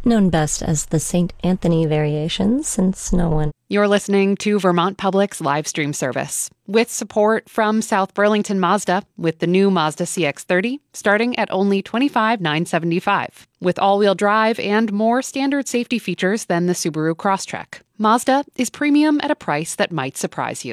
known best as the St. Anthony variation, since no one... You're listening to Vermont Public's live stream service, with support from South Burlington Mazda, with the new Mazda CX-30 starting at only $25,975, with all-wheel drive and more standard safety features than the Subaru Crosstrek. Mazda is premium at a price that might surprise you.